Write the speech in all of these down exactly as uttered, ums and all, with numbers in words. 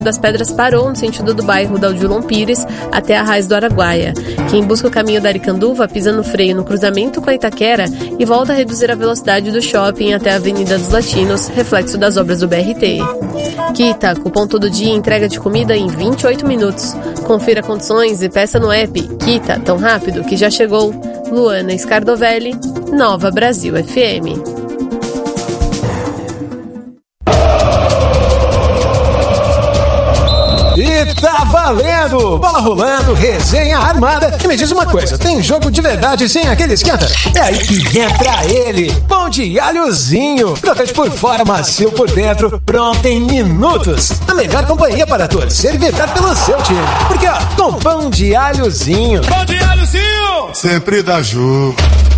das Pedras parou no sentido do bairro da Odilon Pires até a Raiz do Araguaia. Quem busca o caminho da Aricanduva pisa no freio no cruzamento com a Itaquera e volta a reduzir a velocidade do shopping até a Avenida dos Latinos, reflexo das obras do B R T. Kita, cupom todo dia, entrega de comida em vinte e oito minutos. Confira condições e peça no app. Kita, tão rápido que já chegou. Luana Scardovelli, Nova Brasil F M. E tá valendo! Bola rolando, resenha armada. E me diz uma coisa, tem jogo de verdade sem aquele esquenta? É aí que entra ele, pão de alhozinho. Crocante por fora, macio por dentro, pronto em minutos. A melhor companhia para torcer e vibrar pelo seu time. Porque ó, com pão de alhozinho. Pão de alhozinho! Sempre dá jogo.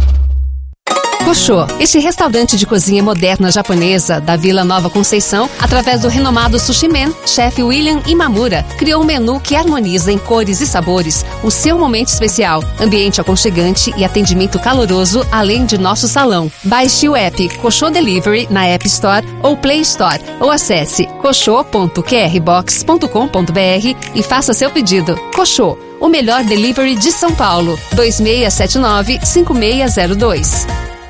Koshô, este restaurante de cozinha moderna japonesa da Vila Nova Conceição, através do renomado Sushi Man, chefe William Imamura, criou um menu que harmoniza em cores e sabores o seu momento especial, ambiente aconchegante e atendimento caloroso, além de nosso salão. Baixe o app Koshô Delivery na App Store ou Play Store, ou acesse koshô ponto q r box ponto com ponto b r e faça seu pedido. Koshô, o melhor delivery de São Paulo. dois seis sete nove, cinco seis zero dois.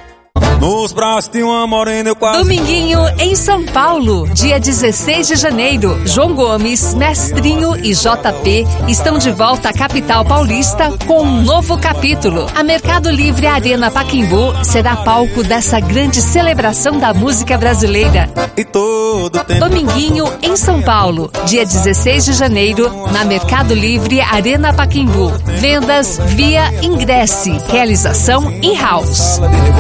Nos braços de uma morena eu quase... Dominguinho em São Paulo, dia dezesseis de janeiro. João Gomes, Mestrinho e J P estão de volta à capital paulista com um novo capítulo. A Mercado Livre Arena Pacaembu será palco dessa grande celebração da música brasileira. E todo tempo... Dominguinho em São Paulo, dia dezesseis de janeiro, na Mercado Livre Arena Pacaembu. Vendas via Ingresse. Realização in-house.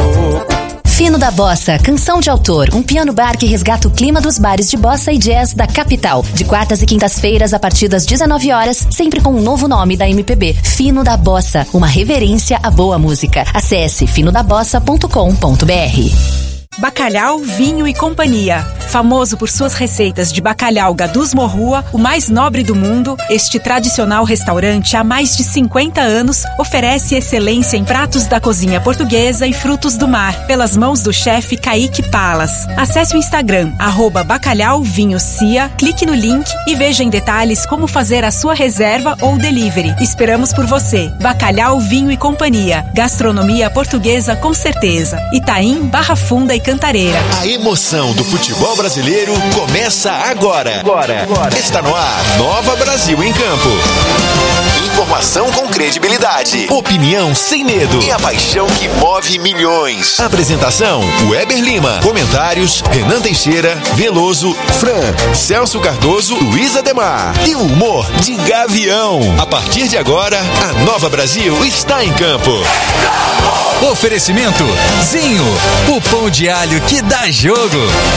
Fino da Bossa, canção de autor, um piano bar que resgata o clima dos bares de bossa e jazz da capital. De quartas e quintas-feiras a partir das dezenove horas, sempre com um novo nome da M P B. Fino da Bossa, uma reverência à boa música. Acesse fino da bossa ponto com ponto b r. Bacalhau, Vinho e Companhia. Famoso por suas receitas de bacalhau Gadus Morrua, o mais nobre do mundo, este tradicional restaurante há mais de cinquenta anos oferece excelência em pratos da cozinha portuguesa e frutos do mar, pelas mãos do chefe Kaique Palas. Acesse o Instagram, arroba Bacalhau Vinho Cia, clique no link e veja em detalhes como fazer a sua reserva ou delivery. Esperamos por você. Bacalhau, Vinho e Companhia. Gastronomia portuguesa com certeza. Itaim, Barra Funda e Cantareira. A emoção do futebol brasileiro começa agora. Agora. agora. Está no ar, Nova Brasil em Campo. Informação com credibilidade, opinião sem medo e a paixão que move milhões. Apresentação, Weber Lima. Comentários, Renan Teixeira, Veloso, Fran, Celso Cardoso, Luiz Ademar. E o humor de Gavião. A partir de agora, a Nova Brasil está em campo. Oferecimento Zinho, o pão de alho que dá jogo.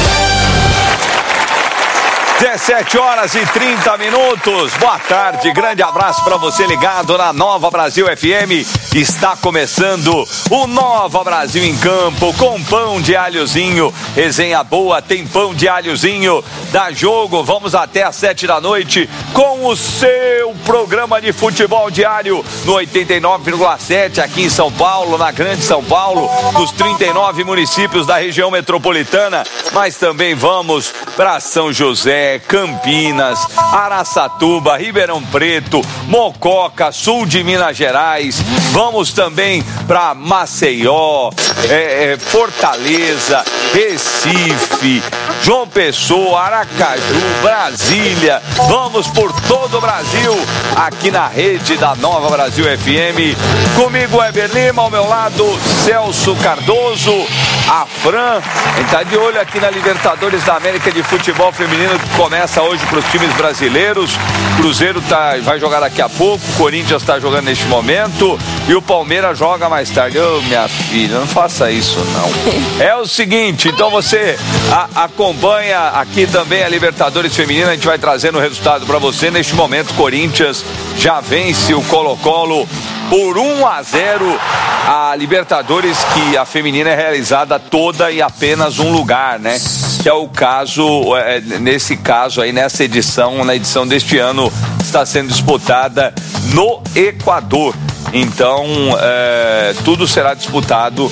dezessete horas e trinta minutos. Boa tarde, grande abraço para você ligado na Nova Brasil F M. Está começando o Nova Brasil em Campo com pão de alhozinho. Resenha boa, tem pão de alhozinho. Dá jogo, vamos até às sete da noite com o seu programa de futebol diário no oitenta e nove vírgula sete aqui em São Paulo, na Grande São Paulo, nos trinta e nove municípios da região metropolitana, mas também vamos para São José, Campinas, Araçatuba, Ribeirão Preto, Mococa, sul de Minas Gerais. Vamos também para Maceió, é, é, Fortaleza, Recife, João Pessoa, Aracaju, Brasília. Vamos por todo o Brasil, aqui na rede da Nova Brasil F M. Comigo, Weber Lima, ao meu lado, Celso Cardoso, a Fran. A gente tá de olho aqui na Libertadores da América de futebol feminino, que começa hoje para os times brasileiros. Cruzeiro tá, vai jogar daqui a pouco, Corinthians está jogando neste momento e o Palmeiras joga mais tarde. Ô, oh, minha filha, não faça isso não. É o seguinte, então você a, acompanha aqui também a Libertadores feminina, a gente vai trazendo o resultado para você. Neste momento, Corinthians já vence o Colo-Colo por um a zero. A Libertadores, que a feminina é realizada toda em apenas um lugar, né? Que é o caso, é, nesse caso aí, nessa edição, na edição deste ano, está sendo disputada no Equador. Então, é, tudo será disputado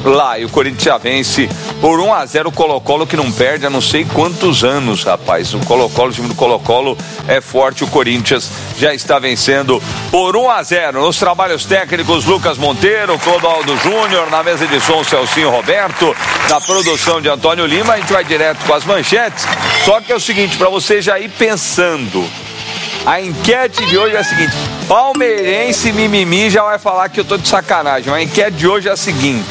lá. E o Corinthians já vence por um a zero o Colo-Colo, que não perde há não sei quantos anos, rapaz. O Colo-Colo, o time do Colo-Colo é forte. O Corinthians já está vencendo por um a zero. Nos trabalhos técnicos, Lucas Monteiro, Clodoaldo Júnior, na mesa de som, Celcinho Roberto, na produção de Antônio Lima. A gente vai direto com as manchetes. Só que é o seguinte, para você já ir pensando, a enquete de hoje é a seguinte: palmeirense mimimi já vai falar que eu tô de sacanagem. A enquete de hoje é a seguinte: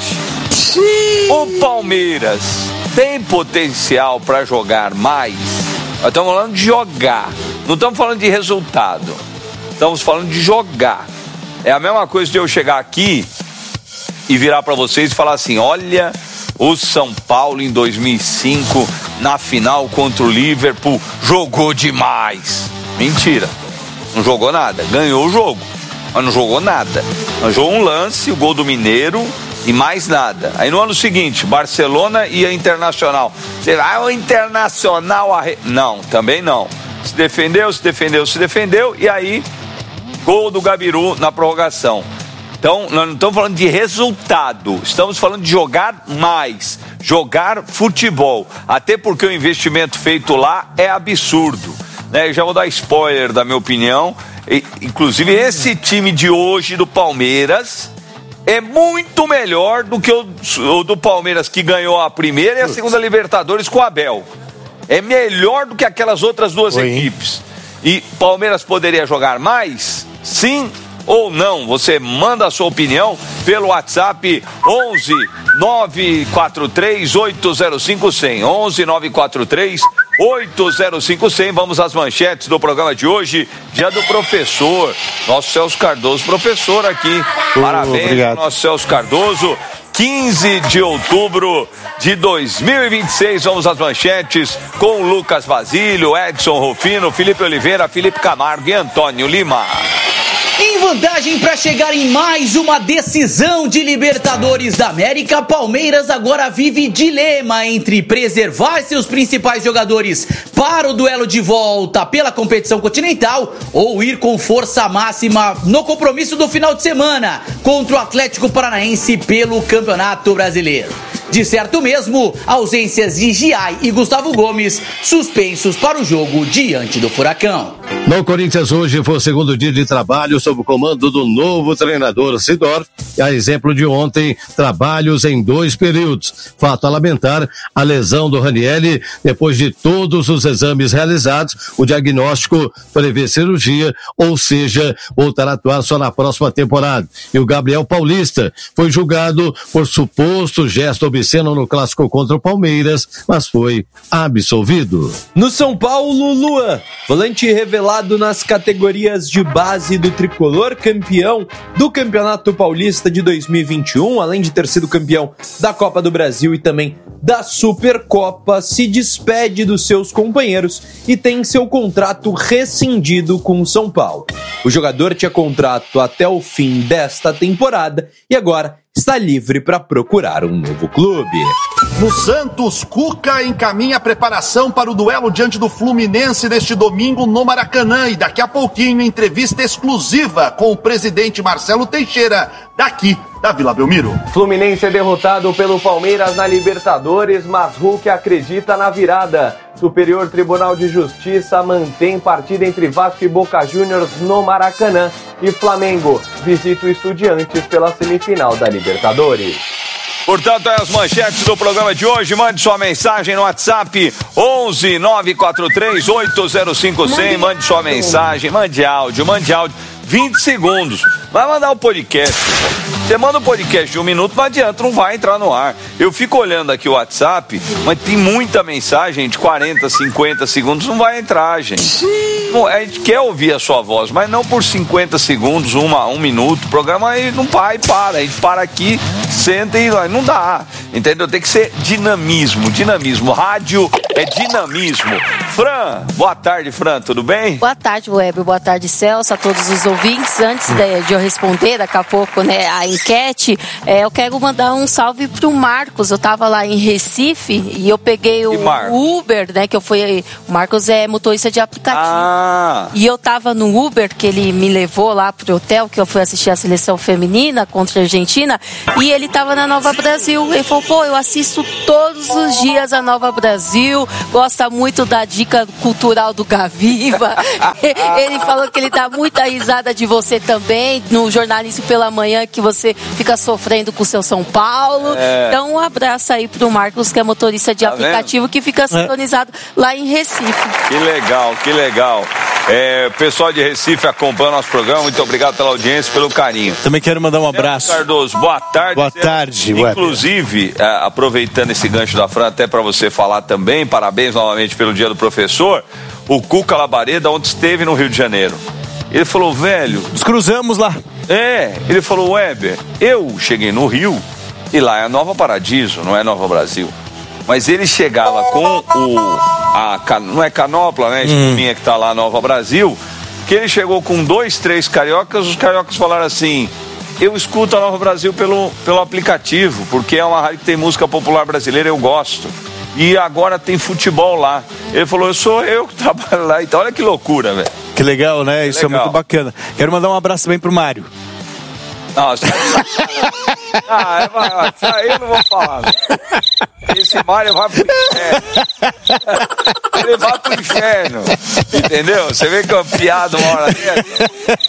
o Palmeiras tem potencial para jogar mais? Nós estamos falando de jogar, não estamos falando de resultado, estamos falando de jogar. É a mesma coisa de eu chegar aqui e virar para vocês e falar assim: olha, o São Paulo em dois mil e cinco na final contra o Liverpool jogou demais. Mentira, não jogou nada, ganhou o jogo, mas não jogou nada. Jogou um lance, o gol do Mineiro e mais nada. Aí no ano seguinte, Barcelona e a Internacional. Será o Internacional? Arre... Não, também não. Se defendeu, se defendeu, se defendeu, e aí gol do Gabiru na prorrogação. Então, nós não estamos falando de resultado, estamos falando de jogar mais, jogar futebol. Até porque o investimento feito lá é absurdo. Né, eu já vou dar spoiler da minha opinião. E, inclusive, esse time de hoje do Palmeiras é muito melhor do que o, o do Palmeiras, que ganhou a primeira e a segunda Libertadores com o Abel. É melhor do que aquelas outras duas Oi. equipes. E Palmeiras poderia jogar mais? Sim ou não? Você manda a sua opinião pelo WhatsApp onze nove quatro três oito zero cinco zero zero. onze nove quatro três oito zero cinco zero zero. Vamos às manchetes do programa de hoje, dia do professor, nosso Celso Cardoso, professor aqui. Uh, Parabéns, obrigado. Nosso Celso Cardoso. quinze de outubro de dois mil e vinte e seis, vamos às manchetes com Lucas Basílio, Edson Rufino, Felipe Oliveira, Felipe Camargo e Antônio Lima. Em vantagem para chegar em mais uma decisão de Libertadores da América, Palmeiras agora vive dilema entre preservar seus principais jogadores para o duelo de volta pela competição continental ou ir com força máxima no compromisso do final de semana contra o Atlético Paranaense pelo Campeonato Brasileiro. De certo mesmo, ausências de Giai e Gustavo Gomes suspensos para o jogo diante do Furacão. No Corinthians hoje foi o segundo dia de trabalho sob o comando do novo treinador Sidor. A exemplo de ontem, trabalhos em dois períodos. Fato a lamentar, a lesão do Ranieri, depois de todos os exames realizados, o diagnóstico prevê cirurgia, ou seja, voltará a atuar só na próxima temporada. E o Gabriel Paulista foi julgado por suposto gesto obsceno no clássico contra o Palmeiras, mas foi absolvido. No São Paulo, Luan, volante revelado nas categorias de base do tricolor, campeão do Campeonato Paulista de dois mil e vinte e um, além de ter sido campeão da Copa do Brasil e também da Supercopa, se despede dos seus companheiros e tem seu contrato rescindido com o São Paulo. O jogador tinha contrato até o fim desta temporada e agora está livre para procurar um novo clube. No Santos, Cuca encaminha a preparação para o duelo diante do Fluminense neste domingo no Maracanã. E daqui a pouquinho, entrevista exclusiva com o presidente Marcelo Teixeira, daqui da Vila Belmiro. Fluminense é derrotado pelo Palmeiras na Libertadores, mas Hulk acredita na virada. Superior Tribunal de Justiça mantém partida entre Vasco e Boca Juniors no Maracanã. E Flamengo visita o Estudiantes pela semifinal da Libertadores. Portanto, é as manchetes do programa de hoje. Mande sua mensagem no WhatsApp onze nove quatro três oito zero cinco zero zero. Mande sua mensagem, mande áudio, mande áudio. vinte segundos. Vai mandar o podcast. Você manda um podcast de um minuto, não adianta, não vai entrar no ar. Eu fico olhando aqui o WhatsApp, mas tem muita mensagem de quarenta, cinquenta segundos, não vai entrar, gente. Não, a gente quer ouvir a sua voz, mas não por cinquenta segundos, uma, um minuto. O programa aí não para e para. A gente para aqui, senta e não dá. Entendeu? Tem que ser dinamismo, dinamismo. Rádio é dinamismo. Fran, boa tarde, Fran, tudo bem? Boa tarde, Web, boa tarde, Celso, a todos os ouvintes. Antes de, de eu responder, daqui a pouco, né, a enquete, é, eu quero mandar um salve pro Marcos. Eu tava lá em Recife e eu peguei o Uber, né, que eu fui... O Marcos é motorista de aplicativo. Ah, Ah. E eu tava no Uber, que ele me levou lá pro hotel, que eu fui assistir a seleção feminina contra a Argentina, e ele tava na Nova Brasil. Ele falou, pô, eu assisto todos os dias a Nova Brasil, gosta muito da dica cultural do Gaviva. Ele falou que ele dá muita risada de você também, no Jornalismo pela Manhã, que você fica sofrendo com o seu São Paulo. É. Então, um abraço aí pro Marcos, que é motorista de tá aplicativo, vendo? Que fica sintonizado é. lá em Recife. Que legal, que legal. É, o pessoal de Recife acompanha o nosso programa, muito obrigado pela audiência, pelo carinho. Também quero mandar um abraço. Cardoso, boa tarde. Boa tarde, Inclusive, é, aproveitando esse gancho da Fran, até para você falar também, parabéns novamente pelo Dia do Professor, o Cuca Labareda ontem esteve no Rio de Janeiro. Ele falou, velho... Nos cruzamos lá. É, ele falou, Weber, eu cheguei no Rio e lá é Nova Paradiso, não é Nova Brasil. Mas ele chegava com o... A, não é Canopla, né? A espuminha hum. que tá lá, Nova Brasil, que ele chegou com dois, três cariocas, os cariocas falaram assim, eu escuto a Nova Brasil pelo, pelo aplicativo, porque é uma rádio que tem música popular brasileira, eu gosto. E agora tem futebol lá. Ele falou, eu sou eu que trabalho lá. Então olha que loucura, velho. Que legal, né? Que Isso legal. É muito bacana. Quero mandar um abraço também pro Mário. Nossa, ah, isso aí eu não vou falar. Esse Mário vai pro inferno. Ele vai pro inferno. Entendeu? Você vê que é uma piada uma hora dessa.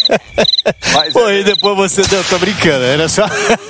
Mas pô, é... e depois você deu, tô brincando, era só.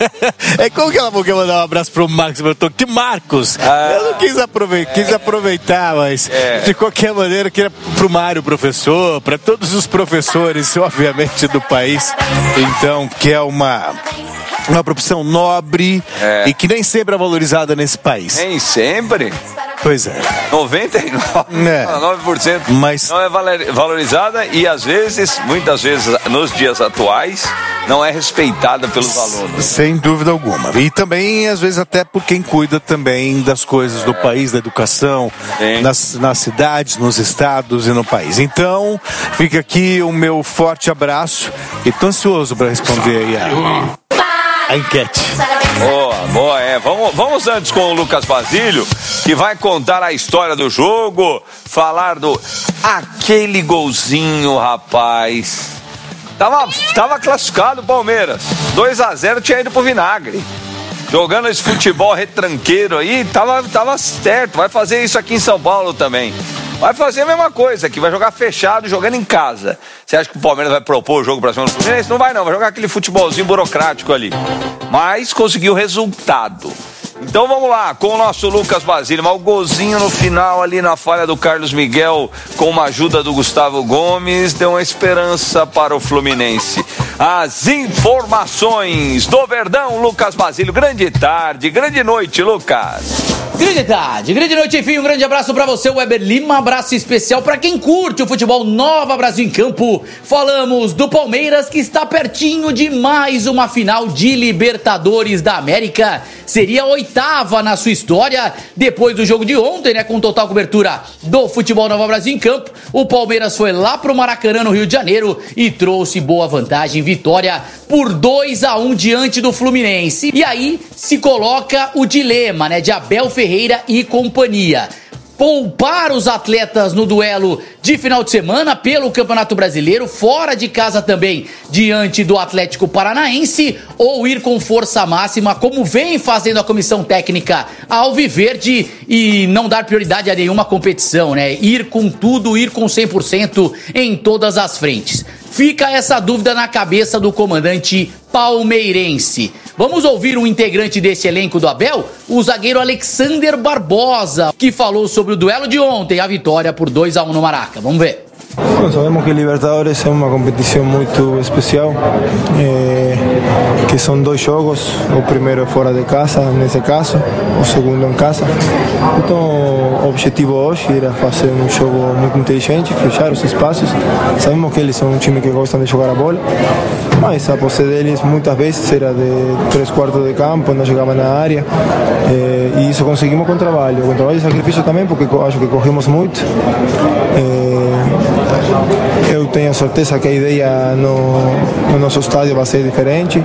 É como que ela quer mandar um abraço pro Marcos? Eu tô, que Marcos? Ah, eu não quis aproveitar, é... quis aproveitar, mas é... de qualquer maneira, eu queria pro Mário, professor, para todos os professores, obviamente, do país. Então, que é uma. Uma profissão nobre é. e que nem sempre é valorizada nesse país. Nem sempre? Pois é. noventa e nove por cento Mas... não é valorizada e às vezes, muitas vezes, nos dias atuais, não é respeitada pelos alunos. Sem dúvida alguma. E também, às vezes, até por quem cuida também das coisas é. do país, da educação, nas, nas cidades, nos estados e no país. Então, fica aqui o meu forte abraço e tô ansioso para responder aí a, a enquete. Boa, boa, é. Vamos, vamos antes com o Lucas Basílio, que vai contar a história do jogo, falar do... Aquele golzinho, rapaz... Tava, tava classificado o Palmeiras. dois a zero tinha ido pro vinagre. Jogando esse futebol retranqueiro aí, tava, tava certo. Vai fazer isso aqui em São Paulo também. Vai fazer a mesma coisa, que vai jogar fechado, jogando em casa. Você acha que o Palmeiras vai propor o jogo pra cima do Fluminense? Não vai não, vai jogar aquele futebolzinho burocrático ali. Mas conseguiu resultado. Então vamos lá, com o nosso Lucas Basílio, mas o golzinho no final ali na falha do Carlos Miguel, com uma ajuda do Gustavo Gomes, deu uma esperança para o Fluminense. As informações do Verdão, Lucas Basílio. Grande tarde, grande noite, Lucas. Grande tarde, grande noite, enfim, um grande abraço pra você, Weber Lima, abraço especial pra quem curte o futebol Nova Brasil em Campo. Falamos do Palmeiras, que está pertinho de mais uma final de Libertadores da América. Seria a oitava na sua história, depois do jogo de ontem, né, com total cobertura do futebol Nova Brasil em Campo. O Palmeiras foi lá pro Maracanã, no Rio de Janeiro, e trouxe boa vantagem, vitória por dois a um diante do Fluminense. E aí se coloca o dilema, né, de Abel Ferreira e companhia. Poupar os atletas no duelo de final de semana pelo Campeonato Brasileiro, fora de casa também, diante do Atlético Paranaense, ou ir com força máxima, como vem fazendo a comissão técnica alviverde, e não dar prioridade a nenhuma competição, né? Ir com tudo, ir com cem por cento em todas as frentes. Fica essa dúvida na cabeça do comandante palmeirense. Vamos ouvir um integrante desse elenco do Abel, o zagueiro Alexander Barbosa, que falou sobre o duelo de ontem, a vitória por dois a um no Maraca. Vamos ver. Bueno, sabemos que Libertadores é uma competição muito especial, eh, que são dois jogos, o primeiro fora de casa, nesse caso, o segundo em casa. Então, o objetivo hoje era fazer um jogo muito inteligente, fechar os espaços. Sabemos que eles são um time que gostam de jogar a bola, mas a posse deles muitas vezes era de três quartos de campo, não chegavam na área, eh, e isso conseguimos com trabalho, com trabalho e sacrifício também, porque acho que corrimos muito. Eh, Eu eu tenho certeza que a ideia no, no nosso estádio vai ser diferente.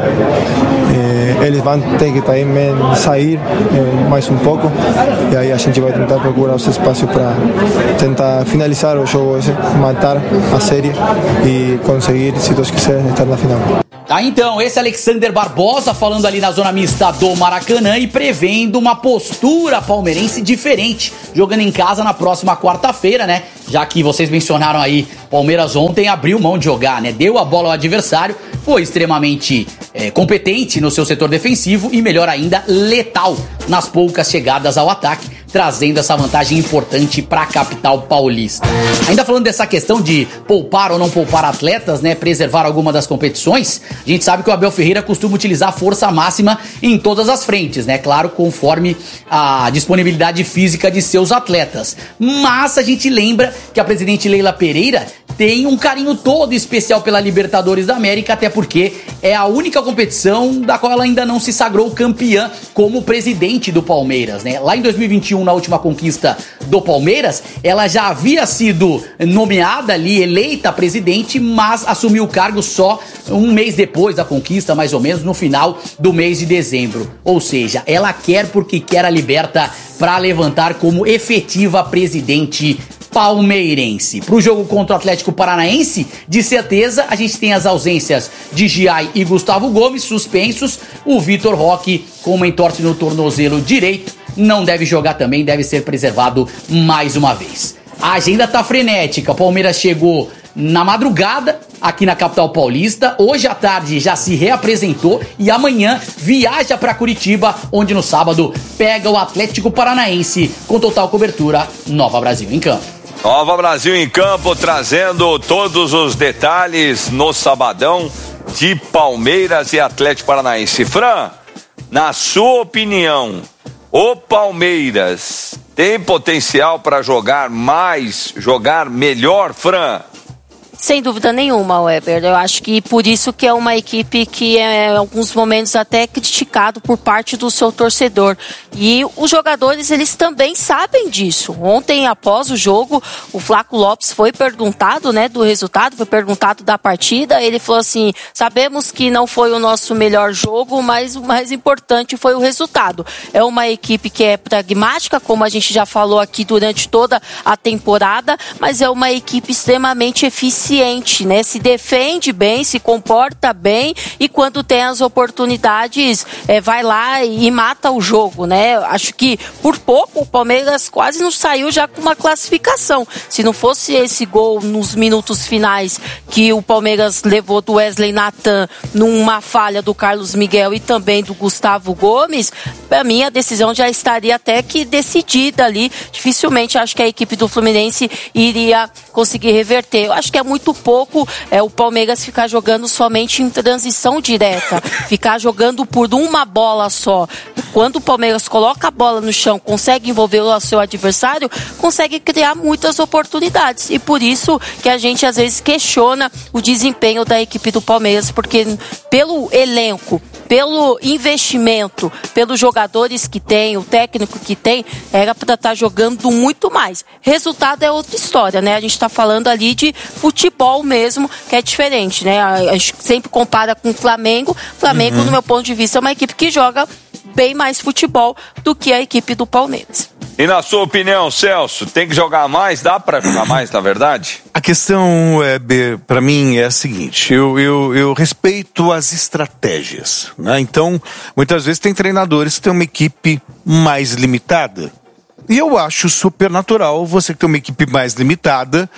É, eles vão ter que também sair é, mais um pouco, e aí a gente vai tentar procurar os espaços para tentar finalizar o jogo, esse, matar a série e conseguir, se Deus quiser, estar na final. Tá, então, esse Alexander Barbosa falando ali na zona mista do Maracanã e prevendo uma postura palmeirense diferente, jogando em casa na próxima quarta-feira, né? Já que vocês mencionaram aí, Palmeiras ontem abriu mão de jogar, né? Deu a bola ao adversário, foi extremamente é, competente no seu setor defensivo e, melhor ainda, letal nas poucas chegadas ao ataque, trazendo essa vantagem importante para a capital paulista. Ainda falando dessa questão de poupar ou não poupar atletas, né, preservar alguma das competições, a gente sabe que o Abel Ferreira costuma utilizar força máxima em todas as frentes, né, claro, conforme a disponibilidade física de seus atletas. Mas a gente lembra que a presidente Leila Pereira tem um carinho todo especial pela Libertadores da América, até porque é a única competição da qual ela ainda não se sagrou campeã como presidente do Palmeiras, né? Lá em dois mil e vinte e um, na última conquista do Palmeiras, ela já havia sido nomeada ali, eleita presidente, mas assumiu o cargo só um mês depois da conquista, mais ou menos no final do mês de dezembro. Ou seja, ela quer porque quer a Liberta para levantar como efetiva presidente palmeirense. Para o jogo contra o Atlético Paranaense, de certeza a gente tem as ausências de Giai e Gustavo Gomes suspensos. O Vitor Roque com uma entorse no tornozelo direito não deve jogar também, deve ser preservado mais uma vez. A agenda tá frenética. O Palmeiras chegou na madrugada aqui na capital paulista, hoje à tarde já se reapresentou e amanhã viaja para Curitiba, onde no sábado pega o Atlético Paranaense com total cobertura. Nova Brasil em Campo. Nova Brasil em Campo, trazendo todos os detalhes no sabadão de Palmeiras e Atlético Paranaense. Fran, na sua opinião, o Palmeiras tem potencial para jogar mais, jogar melhor, Fran? Sem dúvida nenhuma, Weber. Eu acho que por isso que é uma equipe que é em alguns momentos até criticado por parte do seu torcedor. E os jogadores, eles também sabem disso. Ontem, após o jogo, o Flaco Lopes foi perguntado, né, do resultado, foi perguntado da partida. Ele falou assim, sabemos que não foi o nosso melhor jogo, mas o mais importante foi o resultado. É uma equipe que é pragmática, como a gente já falou aqui durante toda a temporada, mas é uma equipe extremamente eficiente, né? Se defende bem, se comporta bem e quando tem as oportunidades é, vai lá e, e mata o jogo, né? Acho que por pouco o Palmeiras quase não saiu já com uma classificação. Se não fosse esse gol nos minutos finais que o Palmeiras levou do Wesley Nathan numa falha do Carlos Miguel e também do Gustavo Gomes, para mim a decisão já estaria até que decidida ali. Dificilmente acho que a equipe do Fluminense iria conseguir reverter. Eu acho que é muito muito pouco é, o Palmeiras ficar jogando somente em transição direta, ficar jogando por uma bola só. Quando o Palmeiras coloca a bola no chão, consegue envolver o seu adversário, consegue criar muitas oportunidades. E por isso que a gente às vezes questiona o desempenho da equipe do Palmeiras, porque pelo elenco, pelo investimento, pelos jogadores que tem, o técnico que tem, era para estar jogando muito mais. Resultado é outra história, né? A gente está falando ali de futebol mesmo, que é diferente, né? A gente sempre compara com o Flamengo. Flamengo, uhum. no meu ponto de vista, é uma equipe que joga bem mais futebol do que a equipe do Palmeiras. E na sua opinião, Celso, tem que jogar mais? Dá para jogar mais, na verdade? A questão, é, para mim, é a seguinte, eu, eu, eu respeito as estratégias, né? Então, muitas vezes tem treinadores que têm uma equipe mais limitada. E eu acho super natural você que tem uma equipe mais limitada,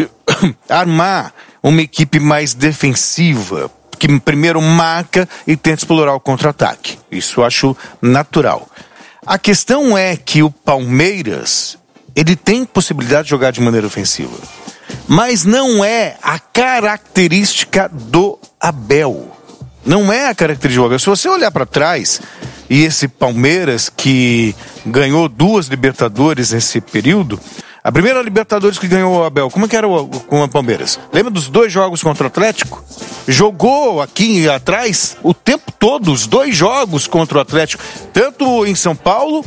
armar uma equipe mais defensiva, que primeiro marca e tenta explorar o contra-ataque. Isso eu acho natural. A questão é que o Palmeiras, ele tem possibilidade de jogar de maneira ofensiva. Mas não é a característica do Abel. Não é a característica do Abel. Se você olhar para trás, e esse Palmeiras que ganhou duas Libertadores nesse período, a primeira Libertadores que ganhou o Abel, como é que era o, com o Palmeiras? Lembra dos dois jogos contra o Atlético? Jogou aqui atrás o tempo todo, os dois jogos contra o Atlético, tanto em São Paulo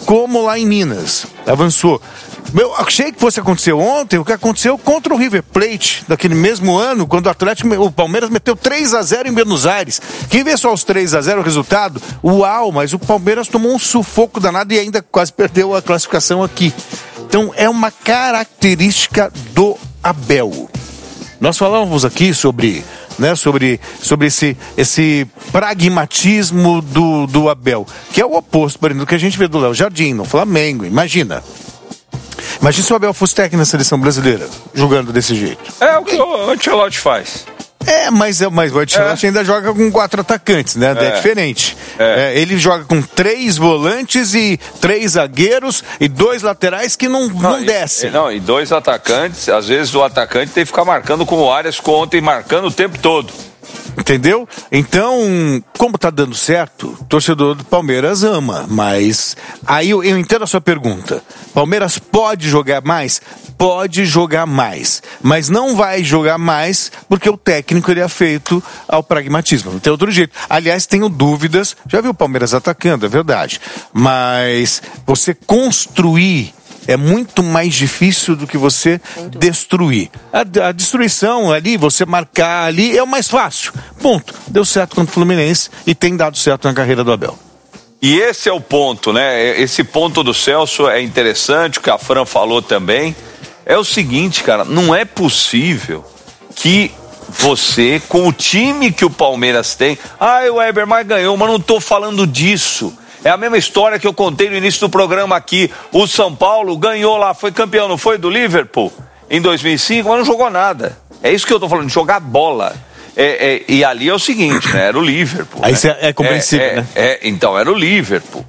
como lá em Minas. Avançou. Eu achei que fosse acontecer ontem o que aconteceu contra o River Plate, daquele mesmo ano, quando o Atlético, o Palmeiras meteu três a zero em Buenos Aires. Quem vê só os três a zero, o resultado, uau, mas o Palmeiras tomou um sufoco danado e ainda quase perdeu a classificação aqui. Então é uma característica do Abel. Nós falávamos aqui sobre, né, sobre, sobre esse, esse pragmatismo do, do Abel, que é o oposto, por exemplo, do que a gente vê do Léo Jardim, no Flamengo, imagina. Imagina se o Abel fosse técnico na seleção brasileira, jogando desse jeito. É o que o Ancelotti faz. É, mas, é, mas o Ancelotti é. ainda joga com quatro atacantes, né? É, é diferente. É. É, ele joga com três volantes e três zagueiros e dois laterais que não, não, não descem. E, não, e dois atacantes, às vezes o atacante tem que ficar marcando como o Arias ficou ontem, marcando o tempo todo. Entendeu? Então, como tá dando certo, o torcedor do Palmeiras ama, mas aí eu, eu entendo a sua pergunta. Palmeiras pode jogar mais? Pode jogar mais, mas não vai jogar mais porque o técnico ele é feito ao pragmatismo, não tem outro jeito. Aliás, tenho dúvidas, já vi o Palmeiras atacando, é verdade, mas você construir é muito mais difícil do que você destruir. A, a destruição ali, você marcar ali, é o mais fácil. Ponto. Deu certo contra o Fluminense e tem dado certo na carreira do Abel. E esse é o ponto, né? Esse ponto do Celso é interessante, o que a Fran falou também. É o seguinte, cara, não é possível que você, com o time que o Palmeiras tem... Ah, o Weber mais ganhou, mas não tô falando disso. É a mesma história que eu contei no início do programa aqui. O São Paulo ganhou lá, foi campeão, não foi? Do Liverpool em dois mil e cinco, mas não jogou nada. É isso que eu tô falando, de jogar bola. É, é, e ali é o seguinte, né? Era o Liverpool. Aí né? é, é compreensível, é, né? É, é, então, era o Liverpool.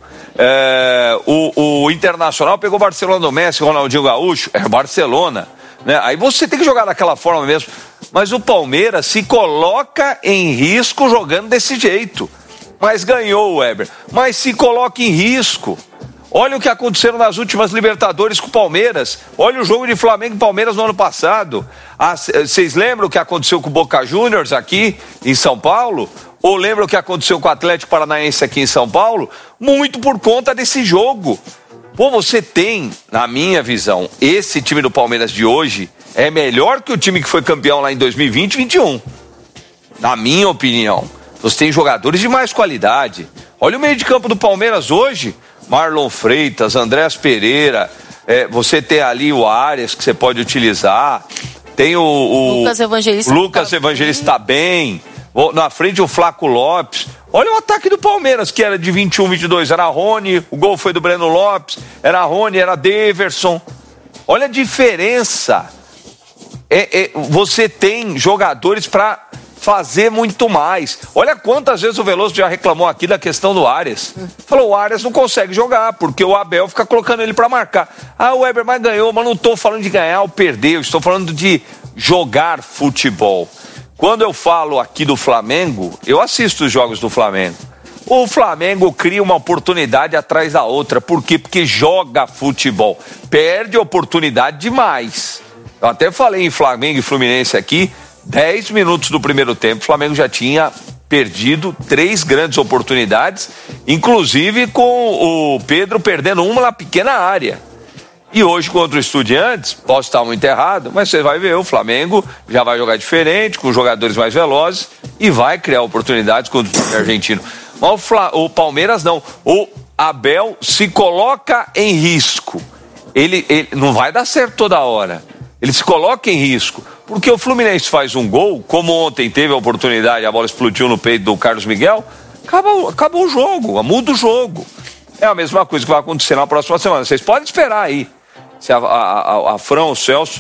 É, o, o Internacional pegou o Barcelona do Messi, Ronaldinho Gaúcho, é o Barcelona. Né? Aí você tem que jogar daquela forma mesmo. Mas o Palmeiras se coloca em risco jogando desse jeito. Mas ganhou o Weber. Mas se coloca em risco. Olha o que aconteceu nas últimas Libertadores com o Palmeiras. Olha o jogo de Flamengo e Palmeiras no ano passado. Vocês lembram o que aconteceu com o Boca Juniors aqui em São Paulo? Ou lembram o que aconteceu com o Atlético Paranaense aqui em São Paulo? Muito por conta desse jogo. Pô, você tem, na minha visão, esse time do Palmeiras de hoje é melhor que o time que foi campeão lá em dois mil e vinte e vinte e um. Na minha opinião. Você tem jogadores de mais qualidade. Olha o meio de campo do Palmeiras hoje. Marlon Freitas, Andrés Pereira. É, você tem ali o Arias que você pode utilizar. Tem o... o Lucas Evangelista. Lucas tá Evangelista bem. bem. Na frente o Flaco Lopes. Olha o ataque do Palmeiras, que era de vinte e um, vinte e dois. Era Rony, o gol foi do Breno Lopes. Era Rony, era Deverson. Olha a diferença. É, é, você tem jogadores para fazer muito mais. Olha quantas vezes o Veloso já reclamou aqui da questão do Arias. Falou, o Arias não consegue jogar, porque o Abel fica colocando ele para marcar. Ah, o Weber mais ganhou, mas não estou falando de ganhar ou perder, eu estou falando de jogar futebol. Quando eu falo aqui do Flamengo, eu assisto os jogos do Flamengo. O Flamengo cria uma oportunidade atrás da outra. Por quê? Porque joga futebol. Perde oportunidade demais. Eu até falei em Flamengo e Fluminense aqui, dez minutos do primeiro tempo, o Flamengo já tinha perdido três grandes oportunidades, inclusive com o Pedro perdendo uma na pequena área. E hoje contra o Estudiantes, posso estar muito errado, mas você vai ver, o Flamengo já vai jogar diferente, com jogadores mais velozes e vai criar oportunidades contra o time argentino. Mas o, Fla, o Palmeiras não, o Abel se coloca em risco. Ele, ele não vai dar certo toda hora. Ele se coloca em risco. Porque o Fluminense faz um gol, como ontem teve a oportunidade, a bola explodiu no peito do Carlos Miguel, acabou, acabou o jogo, muda o jogo. É a mesma coisa que vai acontecer na próxima semana. Vocês podem esperar aí. Se a, a, a Fran, o Celso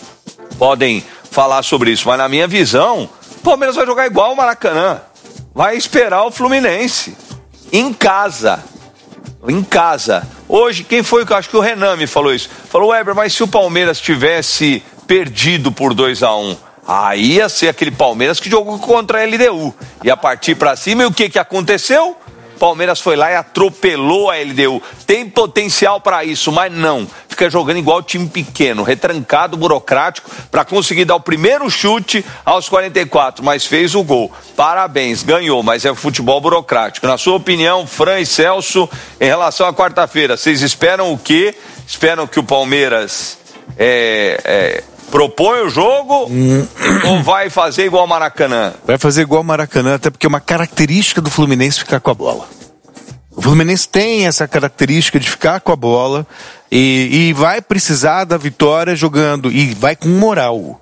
podem falar sobre isso. Mas na minha visão, o Palmeiras vai jogar igual o Maracanã. Vai esperar o Fluminense. Em casa. Em casa. Hoje, quem foi que eu acho que o Renan me falou isso? Falou, Weber, mas se o Palmeiras tivesse perdido por dois a um, aí ia ser aquele Palmeiras que jogou contra a L D U. Ia partir pra cima e o que que aconteceu? Palmeiras foi lá e atropelou a L D U. Tem potencial para isso, mas não. Fica jogando igual time pequeno, retrancado, burocrático, para conseguir dar o primeiro chute aos quarenta e quatro, mas fez o gol. Parabéns, ganhou, mas é futebol burocrático. Na sua opinião, Fran e Celso, em relação à quarta-feira, vocês esperam o quê? Esperam que o Palmeiras é, é, propõe o jogo hum. ou vai fazer igual o Maracanã? Vai fazer igual o Maracanã, até porque é uma característica do Fluminense ficar com a bola. O Fluminense tem essa característica de ficar com a bola e, e vai precisar da vitória jogando, e vai com moral.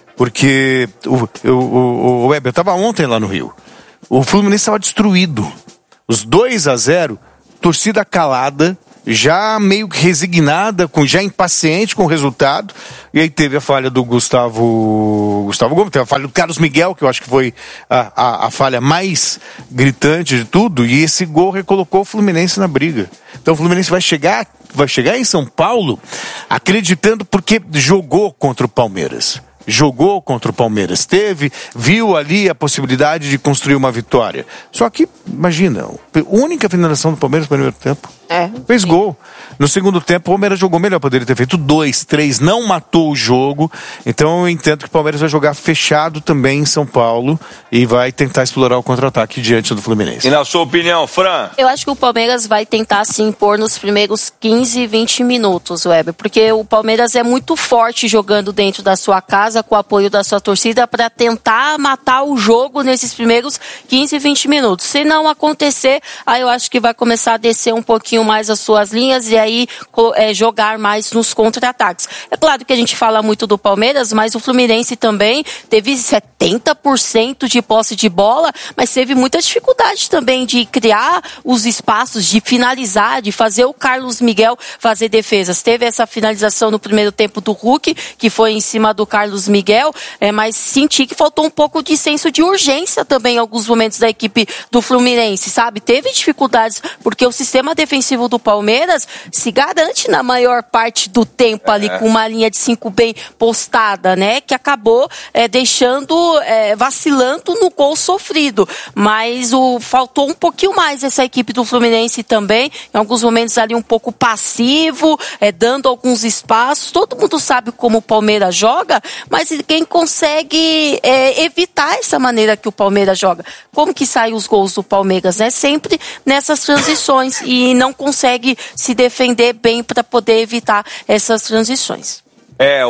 Porque o, o, o, o Weber, eu estava ontem lá no Rio, o Fluminense estava destruído. Os dois a zero, torcida calada, já meio que resignada, com, já impaciente com o resultado, e aí teve a falha do Gustavo Gustavo Gomes, teve a falha do Carlos Miguel, que eu acho que foi a, a, a falha mais gritante de tudo, e esse gol recolocou o Fluminense na briga. Então o Fluminense vai chegar, vai chegar em São Paulo acreditando porque jogou contra o Palmeiras. Jogou contra o Palmeiras, teve, viu ali a possibilidade de construir uma vitória. Só que, imagina, a única finalização do Palmeiras no primeiro tempo. É. Fez gol. No segundo tempo, o Palmeiras jogou melhor, poderia ter feito dois, três, não matou o jogo. Então eu entendo que o Palmeiras vai jogar fechado também em São Paulo e vai tentar explorar o contra-ataque diante do Fluminense. E na sua opinião, Fran? Eu acho que o Palmeiras vai tentar se impor nos primeiros quinze, vinte minutos, Weber, porque o Palmeiras é muito forte jogando dentro da sua casa, com o apoio da sua torcida, para tentar matar o jogo nesses primeiros quinze, vinte minutos. Se não acontecer, aí eu acho que vai começar a descer um pouquinho mais as suas linhas e aí é, jogar mais nos contra-ataques. É claro que a gente fala muito do Palmeiras, mas o Fluminense também teve setenta por cento de posse de bola, mas teve muita dificuldade também de criar os espaços, de finalizar, de fazer o Carlos Miguel fazer defesas. Teve essa finalização no primeiro tempo do Hulk, que foi em cima do Carlos Miguel, é, mas senti que faltou um pouco de senso de urgência também em alguns momentos da equipe do Fluminense, sabe? Teve dificuldades, porque o sistema defensivo do Palmeiras se garante na maior parte do tempo ali, é. com uma linha de cinco bem postada, né? Que acabou é, deixando, é, vacilando no gol sofrido. Mas o, faltou um pouquinho mais essa equipe do Fluminense também, em alguns momentos ali um pouco passivo, é, dando alguns espaços. Todo mundo sabe como o Palmeiras joga, mas quem consegue é, evitar essa maneira que o Palmeiras joga? Como que saem os gols do Palmeiras, né? Sempre nessas transições, e não consegue se defender bem para poder evitar essas transições. É,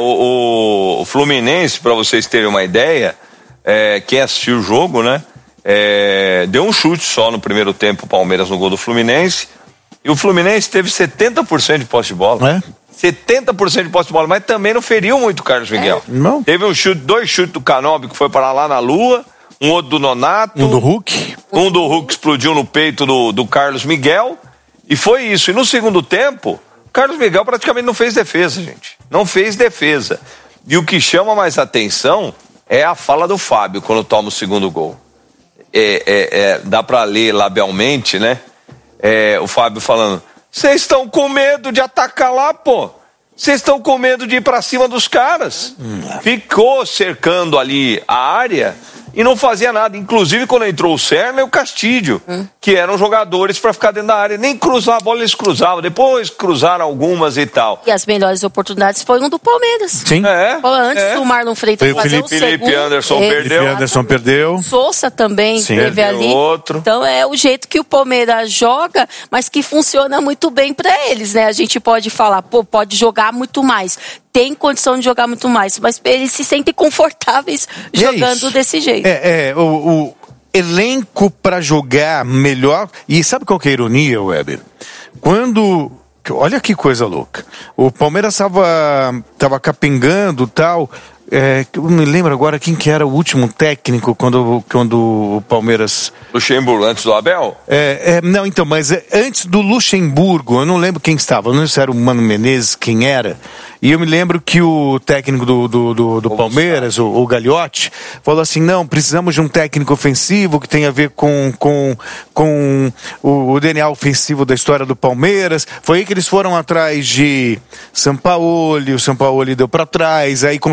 o, o Fluminense, para vocês terem uma ideia, é, quem assistiu o jogo, né, é, deu um chute só no primeiro tempo, o Palmeiras no gol do Fluminense, e o Fluminense teve setenta por cento de posse de bola. É? setenta por cento de posse de bola, mas também não feriu muito o Carlos Miguel. É? Não. Teve um chute, dois chutes do Canóbio que foi parar lá na Lua, um outro do Nonato. Um do Hulk. Um do Hulk explodiu no peito do, do Carlos Miguel. E foi isso. E no segundo tempo, o Carlos Miguel praticamente não fez defesa, gente. Não fez defesa. E o que chama mais atenção é a fala do Fábio quando toma o segundo gol. É, é, é, dá pra ler labialmente, né? É, o Fábio falando: vocês estão com medo de atacar lá, pô. Vocês estão com medo de ir pra cima dos caras. Hum. Ficou cercando ali a área e não fazia nada. Inclusive, quando entrou o Serna e o Castilho, hum. que eram jogadores para ficar dentro da área. Nem cruzar a bola, eles cruzavam. Depois cruzaram algumas e tal. E as melhores oportunidades foram do Palmeiras. Sim. É, Foi antes é. do Marlon Freitas Foi fazer o Felipe, o Felipe segundo. Anderson é, perdeu. Felipe Anderson perdeu. Sousa também Sim. teve Perdeu ali. outro. Então é o jeito que o Palmeiras joga, mas que funciona muito bem para eles, né? A gente pode falar, pô, pode jogar muito mais. Tem condição de jogar muito mais, mas eles se sentem confortáveis E jogando é desse jeito. É, é o, o elenco para jogar melhor. E sabe qual que é a ironia, Weber? Quando... Olha que coisa louca. O Palmeiras estava tava capengando e tal. É, eu me lembro agora quem que era o último técnico quando, quando o Palmeiras... Luxemburgo, antes do Abel? É, é, não, então, mas é, antes do Luxemburgo, eu não lembro quem estava, eu não sei se era o Mano Menezes, quem era. E eu me lembro que o técnico do, do, do, do Palmeiras, o, o Gagliotti, falou assim: não, precisamos de um técnico ofensivo que tenha a ver com, com, com o, o D N A ofensivo da história do Palmeiras. Foi aí que eles foram atrás de Sampaoli, o Sampaoli deu para trás, aí contrataram o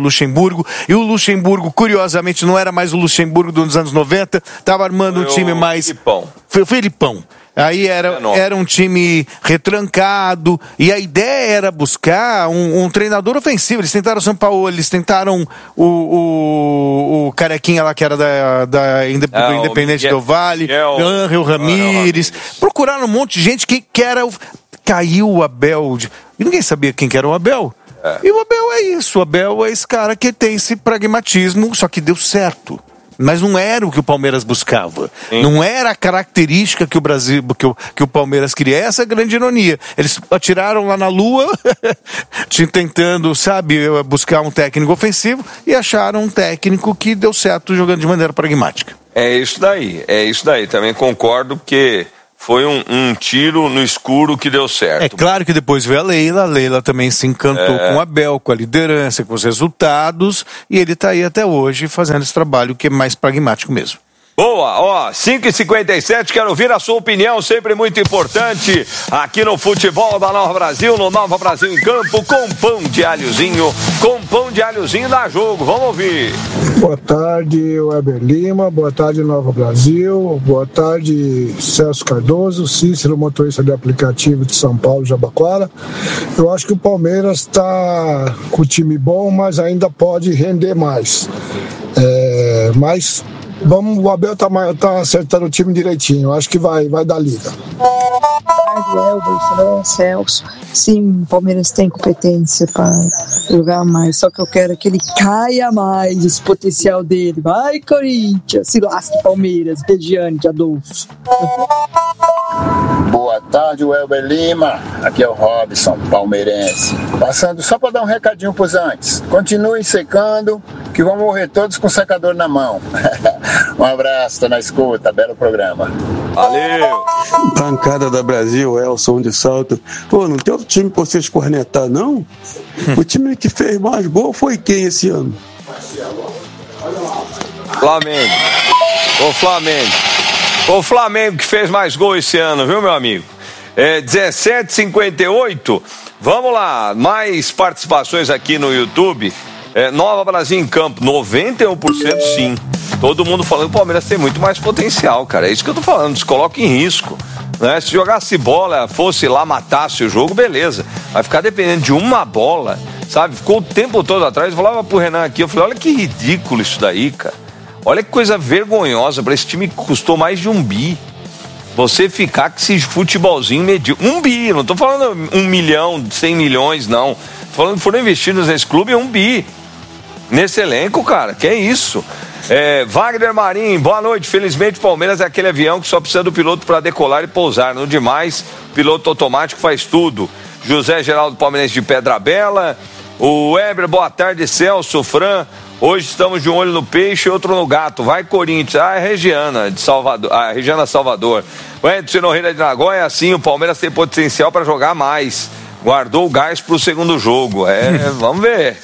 Luxemburgo, e o Luxemburgo, curiosamente, não era mais o Luxemburgo dos anos noventa, estava armando um time mais... Filipão. Foi o Filipão. Aí era, era um time retrancado, e a ideia era buscar um, um treinador ofensivo. Eles tentaram o São Paulo, eles tentaram o, o, o carequinha lá que era da, da Indep- ah, do Independente Miguel, do Vale, Ángel Ramírez. Procuraram um monte de gente que, que era... O, caiu o Abel, e ninguém sabia quem que era o Abel. É. E o Abel é isso, o Abel é esse cara que tem esse pragmatismo, só que deu certo. Mas não era o que o Palmeiras buscava. Sim. Não era a característica que o Brasil, que o, que o Palmeiras queria. Essa é a grande ironia. Eles atiraram lá na lua, tentando, sabe, buscar um técnico ofensivo, e acharam um técnico que deu certo jogando de maneira pragmática. É isso daí, é isso daí. Também concordo que foi um, um tiro no escuro que deu certo. É claro que depois veio a Leila, a Leila também se encantou é. com o Abel, com a liderança, com os resultados, e ele está aí até hoje fazendo esse trabalho que é mais pragmático mesmo. Boa, ó, cinco e cinquenta e sete, quero ouvir a sua opinião, sempre muito importante, aqui no Futebol da Nova Brasil, no Nova Brasil em Campo, com pão de alhozinho, com pão de alhozinho dá jogo, vamos ouvir. Boa tarde, Weber Lima, boa tarde, Nova Brasil, boa tarde, Celso Cardoso, Cícero, motorista de aplicativo de São Paulo, Jabaquara. Eu acho que o Palmeiras está com o time bom, mas ainda pode render mais. É, mas... Vamos, o Abel tá, tá acertando o time direitinho. Acho que vai, vai dar liga. Elber, Celso. Sim, o Palmeiras tem competência para jogar mais. Só que eu quero que ele caia mais esse potencial dele. Vai, Corinthians. Se lasque, Palmeiras. Beijante, Adolfo. Boa tarde, Welber Lima. Aqui é o Robson, palmeirense. Passando só para dar um recadinho pros antes. Continuem secando, que vão morrer todos com o secador na mão. Um abraço, tô na escuta. Belo programa. Valeu! Bancada da Brasil, Elson de Salto. Pô, não tem outro time pra vocês cornetar, não? O time que fez mais gol foi quem esse ano? Flamengo. O Flamengo. O Flamengo que fez mais gol esse ano, viu, meu amigo? É dezessete e cinquenta e oito. Vamos lá, mais participações aqui no YouTube. É, Nova Brasil em Campo, noventa e um por cento sim. Todo mundo falando que o Palmeiras tem muito mais potencial, cara. É isso que eu tô falando, se coloca em risco. Né? Se jogasse bola, fosse lá, matasse o jogo, beleza. Vai ficar dependendo de uma bola, sabe? Ficou o tempo todo atrás. Eu falava pro Renan aqui, eu falei, olha que ridículo isso daí, cara. Olha que coisa vergonhosa para esse time que custou mais de um bi. Você ficar com esse futebolzinho medíocre. Um bi, não tô falando um milhão, cem milhões, não. Tô falando que foram investidos nesse clube um bi. Nesse elenco, cara, que é isso? É, Wagner Marim, boa noite. Felizmente o Palmeiras é aquele avião que só precisa do piloto para decolar e pousar. No demais, piloto automático faz tudo. José Geraldo Palmeirense de Pedra Bela. O Weber, boa tarde, Celso, Fran. Hoje estamos de um olho no peixe e outro no gato. Vai, Corinthians. Ah, é Regiana de Salvador. Ah, Regiana Salvador. O Edson Noreira de Nagoya, assim, o Palmeiras tem potencial para jogar mais. Guardou o gás para o segundo jogo. É, vamos ver.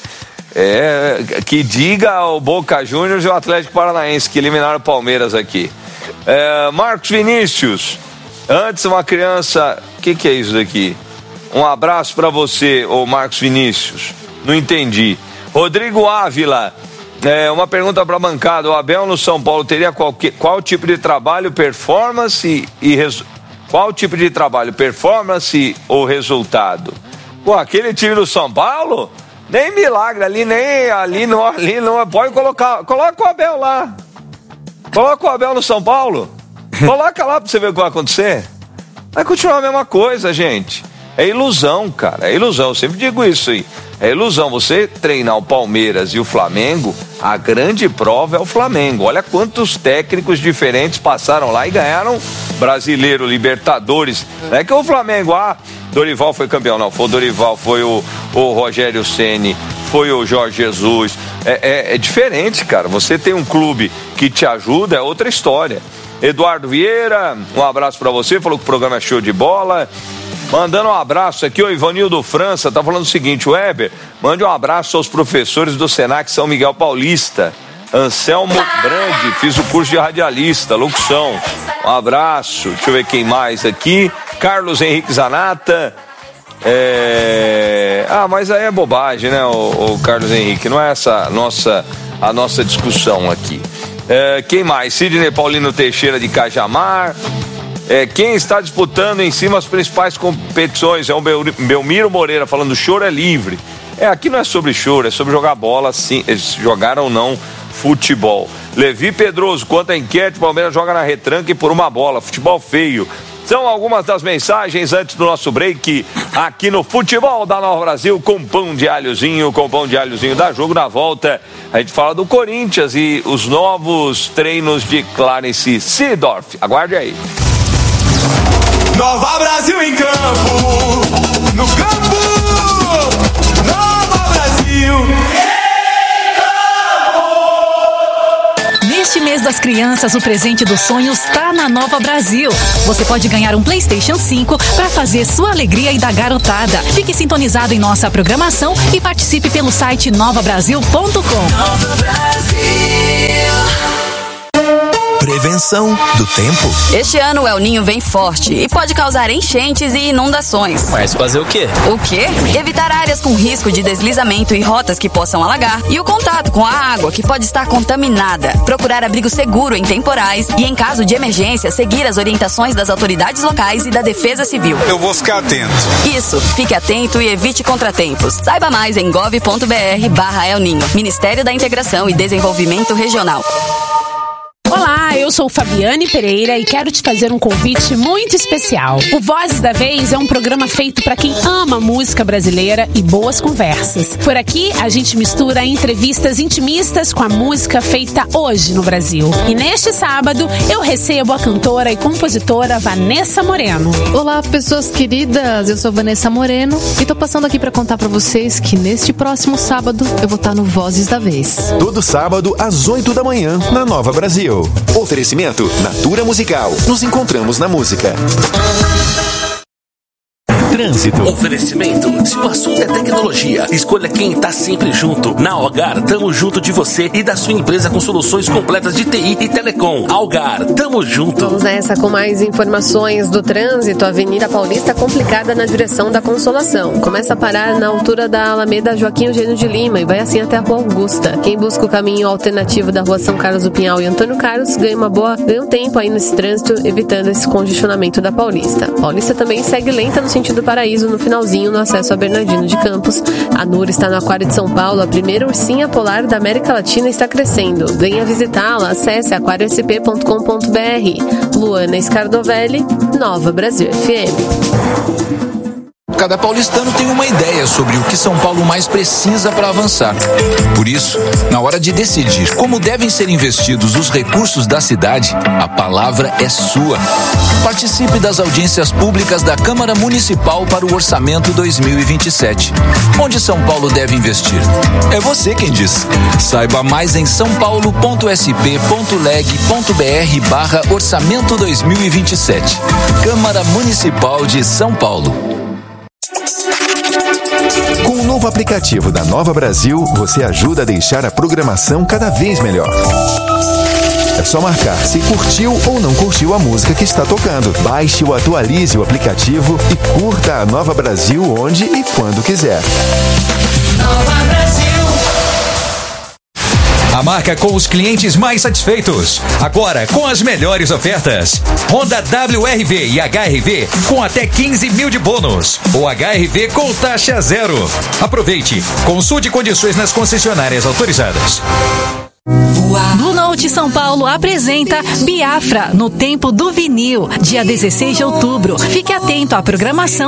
É, que diga o Boca Juniors e o Atlético Paranaense que eliminaram o Palmeiras aqui. É, Marcos Vinícius. Antes uma criança... O que, que é isso daqui? Um abraço para você, ô Marcos Vinícius. Não entendi. Rodrigo Ávila, é, uma pergunta para a bancada. O Abel no São Paulo teria qualquer, qual tipo de trabalho, performance e resu... qual tipo de trabalho, performance ou resultado? Pô, aquele time do São Paulo, nem milagre ali, nem ali não, ali não pode colocar, coloca o Abel lá. Coloca o Abel no São Paulo. Coloca lá para você ver o que vai acontecer. Vai continuar a mesma coisa, gente. É ilusão, cara, é ilusão. Eu sempre digo isso aí. É ilusão, você treinar o Palmeiras e o Flamengo, a grande prova é o Flamengo. Olha quantos técnicos diferentes passaram lá e ganharam Brasileiro, Libertadores. Não é que o Flamengo, ah, Dorival foi campeão, não, foi o Dorival, foi o, o Rogério Ceni, foi o Jorge Jesus. É, é, é diferente, cara, você tem um clube que te ajuda, é outra história. Eduardo Vieira, um abraço pra você, falou que o programa é show de bola. Mandando um abraço aqui, o Ivanildo França tá falando o seguinte, Weber, mande um abraço aos professores do Senac São Miguel Paulista. Anselmo Brandi, fiz o curso de radialista, locução. Um abraço, deixa eu ver quem mais aqui. Carlos Henrique Zanata. É... Ah, mas aí é bobagem, né, o, o Carlos Henrique? Não é essa nossa, a nossa discussão aqui. É, quem mais? Sidney Paulino Teixeira de Cajamar. É, quem está disputando em cima as principais competições? É o Belmiro Moreira falando: choro é livre. É, aqui não é sobre choro, é sobre jogar bola, sim, jogar ou não futebol. Levi Pedroso, quanto à enquete, o Palmeiras joga na retranca e por uma bola, futebol feio. São algumas das mensagens antes do nosso break aqui no Futebol da Nova Brasil com pão de alhozinho, com pão de alhozinho da Jogo. Na volta a gente fala do Corinthians e os novos treinos de Clarence Seedorf. Aguarde aí. Nova Brasil em campo, no campo, Nova Brasil. Neste mês das crianças, o presente dos sonhos está na Nova Brasil. Você pode ganhar um PlayStation cinco para fazer sua alegria e da garotada. Fique sintonizado em nossa programação e participe pelo site nova brasil ponto com. Nova Brasil. Prevenção do tempo. Este ano o El Ninho vem forte e pode causar enchentes e inundações. Mas fazer o quê? O quê? Evitar áreas com risco de deslizamento e rotas que possam alagar e o contato com a água que pode estar contaminada. Procurar abrigo seguro em temporais e, em caso de emergência, seguir as orientações das autoridades locais e da Defesa Civil. Eu vou ficar atento. Isso, fique atento e evite contratempos. Saiba mais em gov ponto br barra El Ninho. Ministério da Integração e Desenvolvimento Regional. Olá, eu sou Fabiane Pereira e quero te fazer um convite muito especial. O Vozes da Vez é um programa feito para quem ama música brasileira e boas conversas. Por aqui, a gente mistura entrevistas intimistas com a música feita hoje no Brasil. E neste sábado, eu recebo a cantora e compositora Vanessa Moreno. Olá, pessoas queridas, eu sou Vanessa Moreno e tô passando aqui para contar para vocês que neste próximo sábado eu vou estar no Vozes da Vez. Todo sábado, às oito da manhã, na Nova Brasil. Oferecimento Natura Musical. Nos encontramos na música. Trânsito. Oferecimento. Se o assunto é tecnologia, escolha quem está sempre junto. Na Algar, tamo junto de você e da sua empresa com soluções completas de T I e telecom. Algar, tamo junto. Vamos nessa com mais informações do trânsito. Avenida Paulista complicada na direção da Consolação. Começa a parar na altura da Alameda Joaquim Eugênio de Lima e vai assim até a Rua Augusta. Quem busca o caminho alternativo da Rua São Carlos do Pinhal e Antônio Carlos ganha uma boa, ganha um tempo aí nesse trânsito, evitando esse congestionamento da Paulista. Paulista também segue lenta no sentido Paraíso no finalzinho no acesso a Bernardino de Campos. A Nura está no Aquário de São Paulo, a primeira ursinha polar da América Latina está crescendo. Venha visitá-la, acesse aquário s p ponto com ponto b r. Luana Scardovelli, Nova Brasil F M. Cada paulistano tem uma ideia sobre o que São Paulo mais precisa para avançar. Por isso, na hora de decidir como devem ser investidos os recursos da cidade, a palavra é sua. Participe das audiências públicas da Câmara Municipal para o Orçamento dois mil e vinte e sete. Onde São Paulo deve investir? É você quem diz. Saiba mais em são paulo ponto s p ponto leg ponto b r barra orçamento dois mil e vinte e sete. Câmara Municipal de São Paulo. Com o novo aplicativo da Nova Brasil, você ajuda a deixar a programação cada vez melhor. É só marcar se curtiu ou não curtiu a música que está tocando. Baixe ou atualize o aplicativo e curta a Nova Brasil onde e quando quiser. Nova Brasil. A marca com os clientes mais satisfeitos. Agora com as melhores ofertas. Honda W R V e H R V com até quinze mil de bônus. Ou H R V com taxa zero. Aproveite. Consulte condições nas concessionárias autorizadas. Blue Note São Paulo apresenta Biafra no Tempo do Vinil, dia dezesseis de outubro. Fique atento à programação